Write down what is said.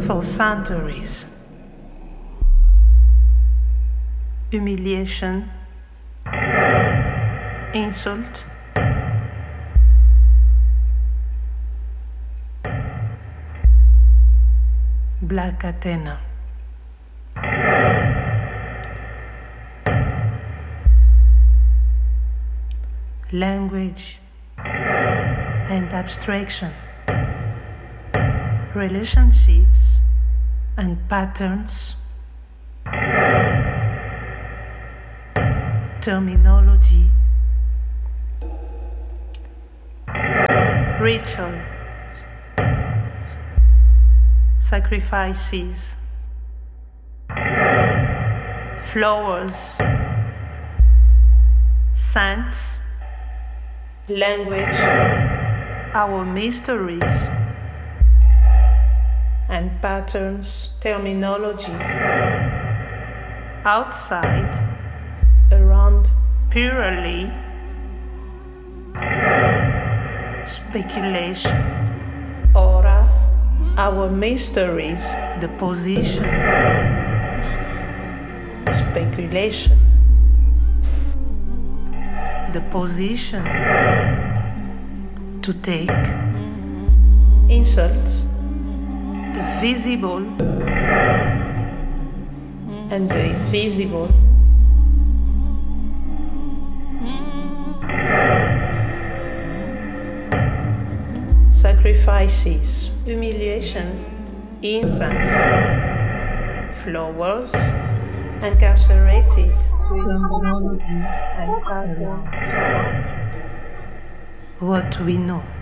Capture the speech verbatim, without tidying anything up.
for centuries. Humiliation, insult, Black Athena. Language and abstraction, relationships and patterns, terminology, ritual, sacrifices, flowers, saints, language, our mysteries and patterns, terminology, outside, around, purely, speculation, aura, our mysteries, the position, speculation, the position, to take, insult, the visible and the invisible, sacrifices, humiliation, incense, flowers, incarcerated, terminology and patterns. What we know.